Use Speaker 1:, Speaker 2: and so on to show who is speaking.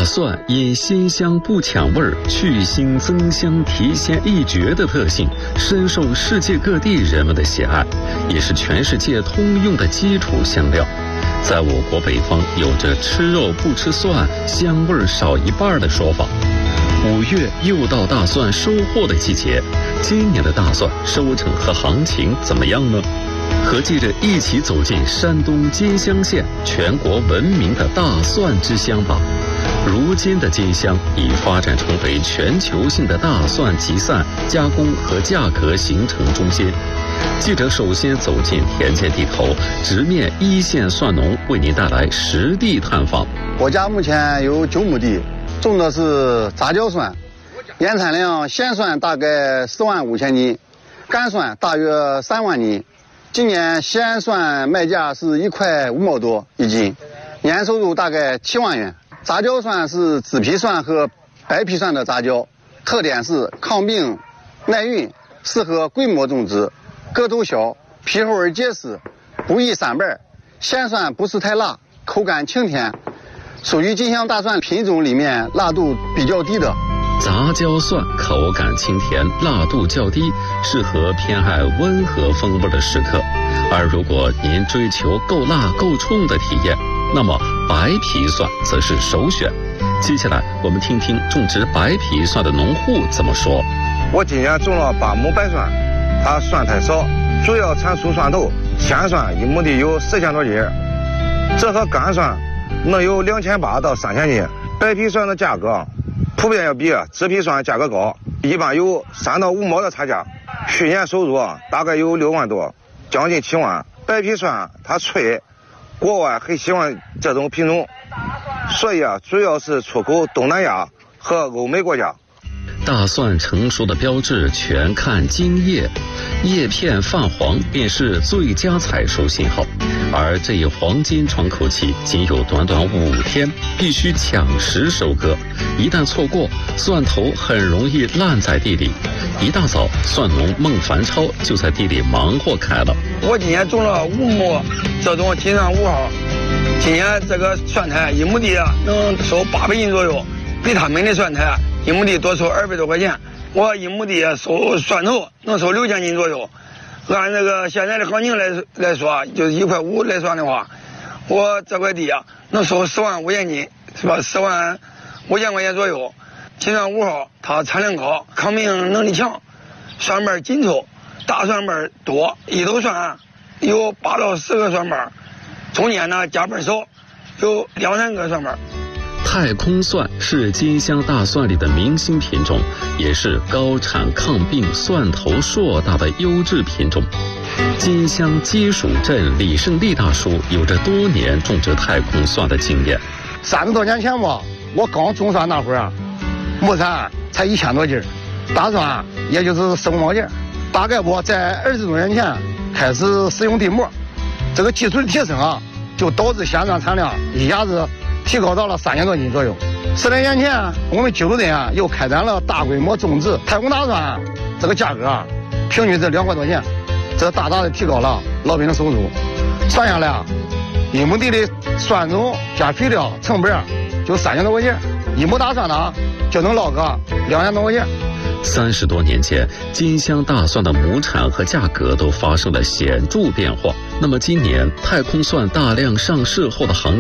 Speaker 1: 大蒜因鲜香不抢味儿、去腥增香、提鲜一绝的特性，深受世界各地人们的喜爱，也是全世界通用的基础香料。在我国北方有着吃肉不吃蒜，香味少一半的说法。5月又到大蒜收获的季节，今年的大蒜收成和行情怎么样呢？和记者一起走进山东金乡县全国闻名的大蒜之乡吧。如今的金乡已发展成为全球性的大蒜集散、加工和价格形成中心。记者首先走进田间地头，直面一线蒜农，为您带来实地探访。
Speaker 2: 我家目前有9亩地，种的是杂交蒜，年产量鲜蒜大概4万5千斤，干蒜大约3万斤。今年鲜蒜卖价是1块5毛多一斤，年收入大概7万元。杂交蒜是紫皮蒜和白皮蒜的杂交，特点是抗病、耐运，适合规模种植，个头小，皮厚而结实，不易散瓣。鲜蒜不是太辣，口感清甜，属于金乡大蒜品种里面辣度比较低的。
Speaker 1: 杂交蒜口感清甜，辣度较低，适合偏爱温和风味的食客。而如果您追求够辣够冲的体验，那么白皮蒜则是首选。接下来我们听听种植白皮蒜的农户怎么说。
Speaker 3: 我今年种了8亩白蒜，它蒜太少，主要产出蒜头，鲜蒜1亩地有4千多斤，这和干蒜能有2800到3000斤。白皮蒜的价格普遍要比紫皮蒜价格高，一般有3到5毛的差价。去年收入大概有6万多，将近7万。白皮蒜它脆，国外很喜欢这种品种，所以主要是出口东南亚和欧美国家。
Speaker 1: 大蒜成熟的标志全看茎叶，叶片泛黄便是最佳采收信号。而这一黄金窗口期仅有短短5天，必须抢时收割，一旦错过，蒜头很容易烂在地里。一大早，蒜农孟凡超就在地里忙活开了。
Speaker 4: 我今年种了5亩这种金蒜5号，今年这个蒜苔1亩地能收800斤左右，比他们的蒜苔1亩地多收200多块钱。我1亩地收蒜头能收6000斤左右，按这个现在的行情来说，就是1块5来算的话，我这块地能收10万5千斤，是吧？10万5千块钱左右。金蒜5号它产量高，抗病能力强，蒜瓣紧凑，大蒜瓣多，一头蒜有8到10个蒜瓣，中间呢夹瓣少，有2、3个蒜瓣。
Speaker 1: 太空蒜是金乡大蒜里的明星品种，也是高产抗病、蒜头硕大的优质品种。金乡基蜀镇李胜利大叔有着多年种植太空蒜的经验。
Speaker 2: 30多年前吧，我刚种蒜那会儿亩产才1000多斤，大蒜也就是4、5毛钱。大概我在20多年前开始使用地膜，这个技术的提升就导致鲜蒜产量一下子提高到了3000多斤左右。10来年前，我们基蜀镇又开展了大规模种植太空大蒜，这个价格平均是2块多钱，这大大的提高了老百姓收入。算下来1亩地的蒜种加肥料成本就3000多块钱，1亩大蒜就能捞个2000多块钱。
Speaker 1: 30多年前，金乡大蒜的亩产和价格都发生了显著变化。那么今年太空蒜大量上市后的行